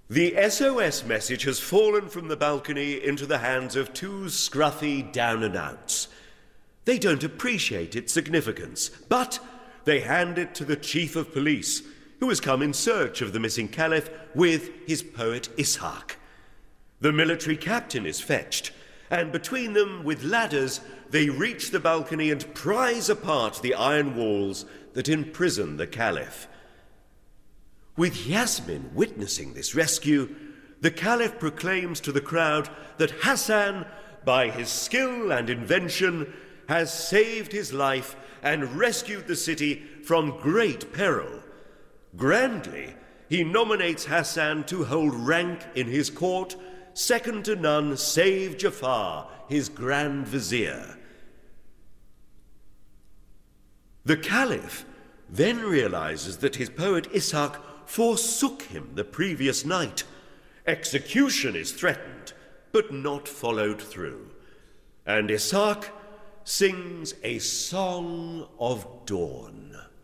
The SOS message has fallen from the balcony into the hands of two scruffy down-and-outs. They don't appreciate its significance, but they hand it to the chief of police, who has come in search of the missing caliph with his poet Ishaq. The military captain is fetched, and between them, with ladders, they reach the balcony and prise apart the iron walls that imprison the caliph. With Yasmin witnessing this rescue, the caliph proclaims to the crowd that Hassan, by his skill and invention, has saved his life and rescued the city from great peril. Grandly, he nominates Hassan to hold rank in his court, second to none save Jafar, his Grand Vizier. The caliph then realizes that his poet Ishaq forsook him the previous night. Execution is threatened, but not followed through. And Ishaq sings a song of dawn.